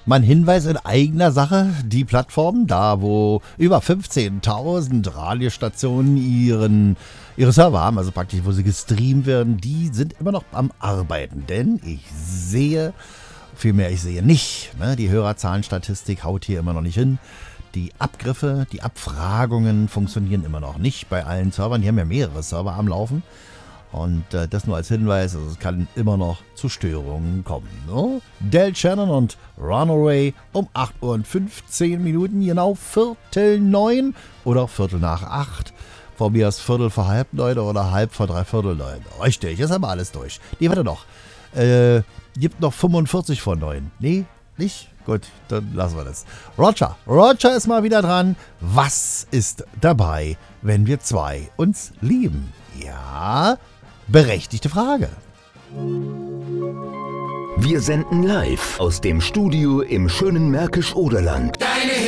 Mein Hinweis in eigener Sache, die Plattform, da wo über 15.000 Radiostationen ihre Server haben, also praktisch wo sie gestreamt werden, die sind immer noch am Arbeiten. Denn ich sehe nicht, ne? Die Hörerzahlenstatistik haut hier immer noch nicht hin. Die Abgriffe, die Abfragungen funktionieren immer noch nicht bei allen Servern. Die haben ja mehrere Server am Laufen. Und das nur als Hinweis, also es kann immer noch zu Störungen kommen. Ne? Del Shannon und Runaway um 8:15 Uhr, genau 8:45 oder 8:45. Von mir aus 8:45 oder 8:45. Richtig, ist aber alles durch. Nee, warte doch. Gibt noch 45 vor 9. Nee, nicht? Gut, dann lassen wir das. Roger ist mal wieder dran. Was ist dabei, wenn wir zwei uns lieben? Ja, berechtigte Frage. Wir senden live aus dem Studio im schönen Märkisch-Oderland.